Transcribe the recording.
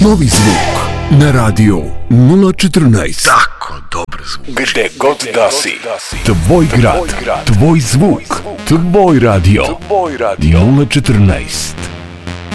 Novi zvuk na radio 014. Tako dobar zvuk. Gde god da si. Tvoj grad, tvoj zvuk, tvoj radio 014.